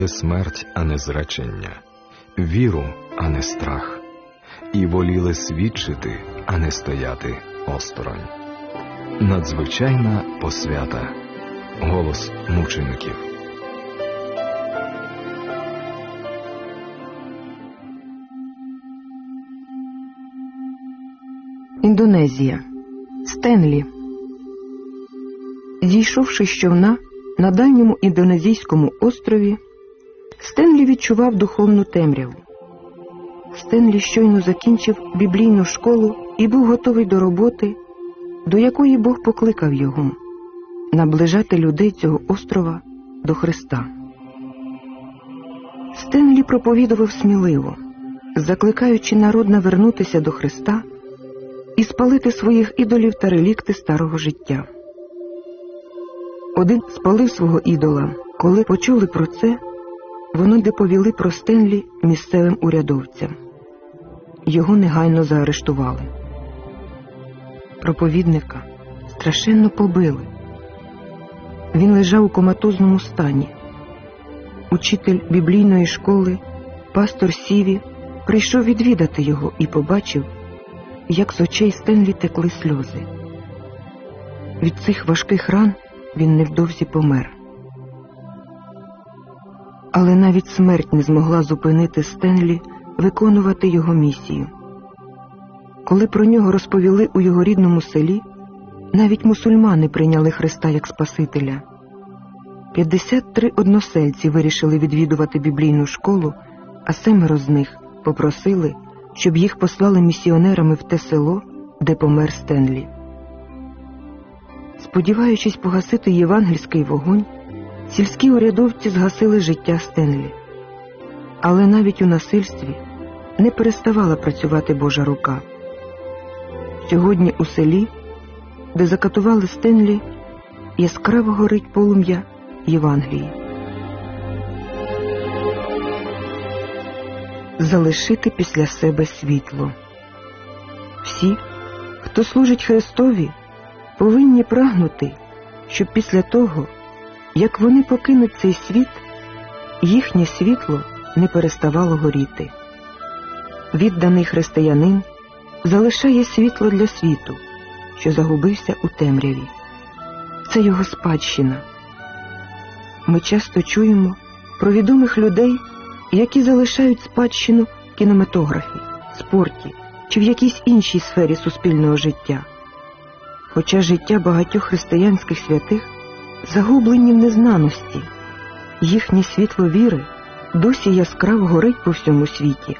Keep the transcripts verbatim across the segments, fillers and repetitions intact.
смерть, а не зречення, віру, а не страх, і воліли свідчити, а не стояти осторонь. Надзвичайна посвята. Голос мучеників. Індонезія. Стенлі. Зійшовши з човна на дальньому індонезійському острові, Стенлі відчував духовну темряву. Стенлі щойно закінчив біблійну школу і був готовий до роботи, до якої Бог покликав його – наближати людей цього острова до Христа. Стенлі проповідував сміливо, закликаючи народ навернутися до Христа і спалити своїх ідолів та релікти старого життя. Один спалив свого ідола. Коли почули про це, вони доповіли про Стенлі місцевим урядовцям. Його негайно заарештували. Проповідника страшенно побили. Він лежав у коматозному стані. Учитель біблійної школи, пастор Сіві, прийшов відвідати його і побачив, як з очей Стенлі текли сльози. Від цих важких ран він невдовзі помер. Але навіть смерть не змогла зупинити Стенлі виконувати його місію. Коли про нього розповіли у його рідному селі, навіть мусульмани прийняли Христа як Спасителя. п'ятдесят три односельці вирішили відвідувати біблійну школу, а семеро з них попросили, щоб їх послали місіонерами в те село, де помер Стенлі. Сподіваючись погасити євангельський вогонь, сільські урядовці згасили життя Стенлі. Але навіть у насильстві не переставала працювати Божа рука. Сьогодні у селі, де закатували Стенлі, яскраво горить полум'я Євангелії. Залишити після себе світло. Всі, хто служить Христові, повинні прагнути, щоб після того, як вони покинуть цей світ, їхнє світло не переставало горіти. Відданий християнин залишає світло для світу, що загубився у темряві. Це його спадщина. Ми часто чуємо про відомих людей, які залишають спадщину в кінематографі, спорті чи в якійсь іншій сфері суспільного життя. Хоча життя багатьох християнських святих загублені в незнаності, їхнє світло віри досі яскраво горить по всьому світі.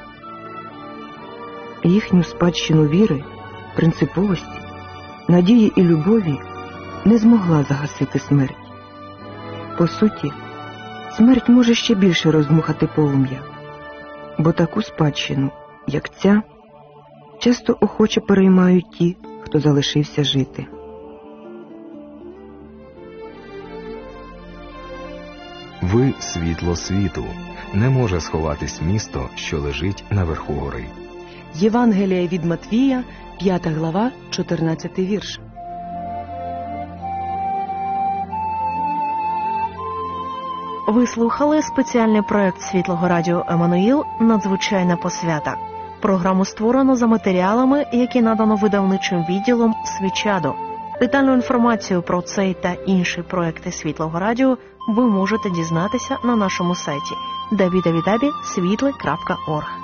Їхню спадщину віри, принциповості, надії і любові не змогла загасити смерть. По суті, смерть може ще більше роздмухати полум'я, бо таку спадщину, як ця, часто охоче переймають ті, хто залишився жити. Ви – світло світу. Не може сховатись місто, що лежить наверху гори. Євангелія від Матвія, п'ята глава, чотирнадцятий вірш. Ви слухали спеціальний проект Світлого Радіо Еммануїл «Надзвичайна посвята». Програму створено за матеріалами, які надано видавничим відділом «Свічадо». Детальну інформацію про цей та інші проекти Світлого Радіо ви можете дізнатися на нашому сайті дабл ю дабл ю дабл ю крапка світле крапка орг.